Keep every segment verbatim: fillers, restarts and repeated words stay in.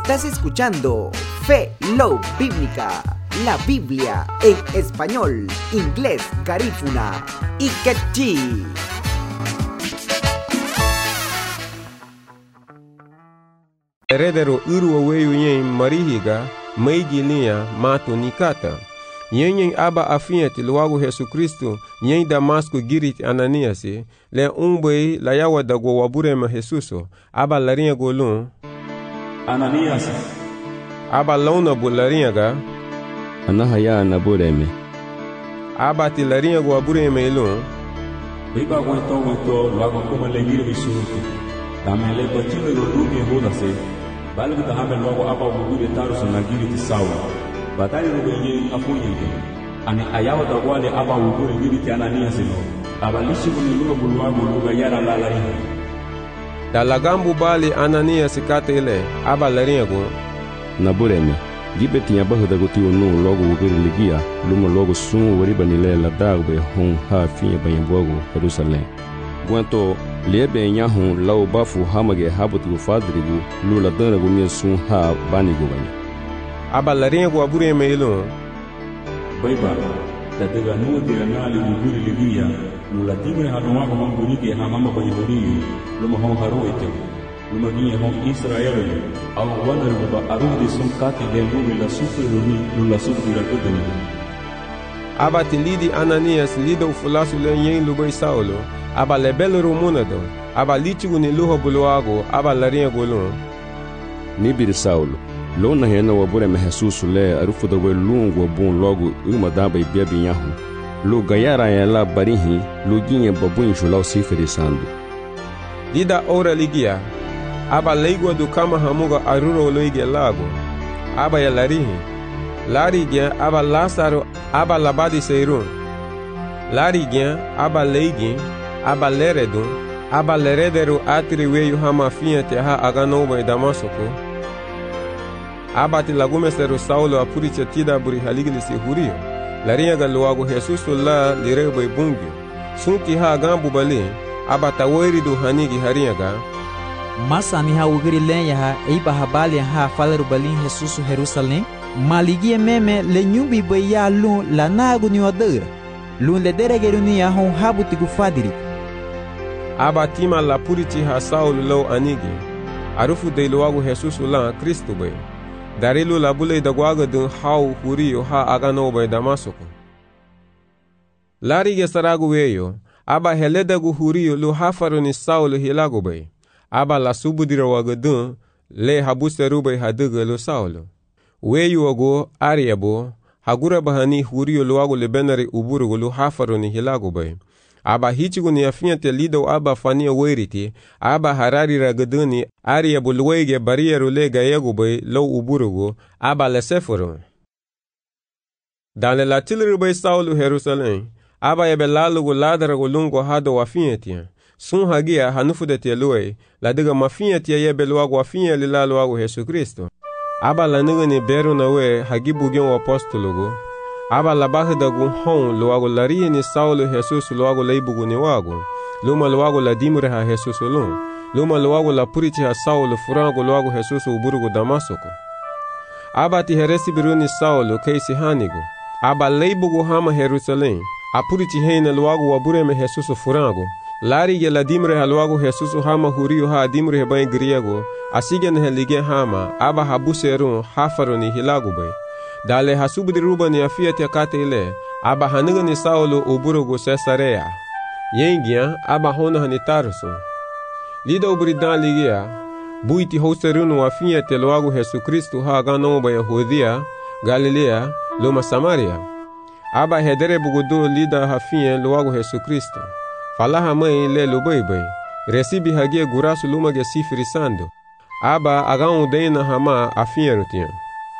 Estás escuchando Fe Love Bíblica, la Biblia en español, inglés, garífuna y quechí. Heredero urwa weyu yen marihiga, maigilinha mato nikata. Yen yen aba afinyati luagu Yesu Kristo, yen Damasco girit Ananiasi, le umbei la yawa dago waburema Jesuso, aba larinha golun. Ananias. Aba launa bu larinha ga. Anahaya nabureme. Aba ti larinha go waburema ilun. Biba guento guento luago kuma legir bisuruki. Dame le bachime lo rubi hoda se. Balbi da hame luago aba wugure taruso nagiri ti sawa. Batali rubi yen afunyenge. Ani ayawa da wale aba wugure giri ti Ananias no. Aba lishi kuni luga buluago luga yara la larinha. Da lagambu bali Ananias katele aba larinha go. Nabureme. Gibe tinha barra da gotio no logo wugure ligia. Luma logo sumo wariba nile la dagbe hon ha finha banhambogo Jerusalém. Guanto lebe nyahun lau bafu hamage habutu fadrigu lula dana gumia sun ha banigo bani. Aba larinha go abure meilo. Baiba da daga no de anali wugure ligia lula timre hanwa ko mangurike ha mama bayori luma hon haroete luma ni hon Israel au wandar ba arudi sun kati de lula sufre lula sufre la kodani. Aba tilidi Ananias lido fulasu le yen lubai Saulo. Aba lebelo rumunado, aba litigu ni luho buluago, aba larinha golun. Nibir Saulo, lona hena wabure me Jesus le arufu da we lungo bon logo uma daba ibia binyahu. Lu gayara ya la barihi, lu ginye babun julau siferi sandu. Dida ora ligia, aba leigo do kama hamuga aruro loige lago. Aba ya larihi, larigia aba Lázaro, aba labadi seirun. Larigia aba leigin, aba leredun, aba leredero atriweyu hamafinha teha aganoba e Damasco. Aba ti lagumesero Saulo apuritia tida buri haligilisi hurio. Larinha galuago Jesus la lirebo e bungio. Sunti ha agambu bali, aba taweri do hanigi harinha ga. Masa ni ha ugiri lenha ha eiba habali ha falaru balin Jesus Jerusalém. Maligie meme le nyubi boya lun la nagu ni odera. Lun le deregeru ni ya hon habuti gufadiri. Aba tima la puriti ha Saulo lo anigi. Arufu de loago Jesus la Cristo be. Darilu la bule da guaga dun hau hurio ha agano be Damasco. Larige saragu weyo. Aba heleda gu hurio lu hafaru ni Saulo hilago be. Aba la subudira waga dun le habuseru be haduga lo Saulo. Weyu wago ariabo. Hagura bahani hurio luago le benari uburu lu hafaru ni hilago be. Aba hichigu ni afinya te lido aba fania weriti, aba harari ragaduni, aria bulwege barieru le gayegu bay lo uburugu, aba lesefuru. Dan le latilru bay Saulo Jerusalém, aba ebe lalugu ladaragu lungo hado wafinya tia. Sun hagia hanufu de te luwe, la diga mafinya tia yebe luagu wafinya li la luagu Jesu Kristo. Aba la niga ni beru na we hagibu gen apostolugu. Aba la baja da gun hon luago larie ni Saulo Jesus luago leibugu ni wago. Luma luago la dimure ha Jesus lun. Luma luago la puriti ha Saulo furango luago Jesus uburugu Damasco. Aba ti heresi biru ni Saulo keisi hanigo. Aba leibugu hama Jerusalém. A puriti heina luago wabure me Jesus furango. Lari ge la dimure ha luago Jesus hama hurio ha dimure he bain griego. Asige ne helige hama. Aba habuserun hafaru ni hilago bay. Dale hasubudi ruba ni afiat yakate ile, aba haniga ni Saulo uburugu Cesarea. Yengia, aba hona hani Tarso. Lida uburidan ligia, buiti hoserunu afiat luagu Jesu Kristo ha ganoba Yahudia, Galilea, luma Samaria. Aba hedere bugudu lida hafien luagu Jesu Kristo. Falaha mai le lubaibai, resibi hagie gurasu luma ge sifiri sando. Aba agan udeina hama afien rutian.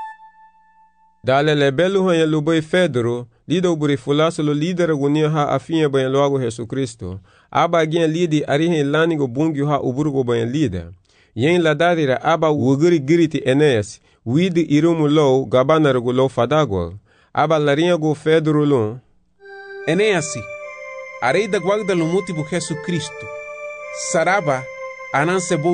Dale le belu hanya lubai Fedro, lido buri fulaso lo lidera gunia ha afinha bayan loago Jesu Kristo. Aba gen lidi arihe lanigo bungyo ha uburgo bayan lida. Yen la dadira aba wugiri giriti Eneas, widi irumu lo gabanaragu lo fadagwa. Aba larinha go Fedro lo. Eneasi, arei da guagda lumuti bu Jesu Kristo. Saraba, ananse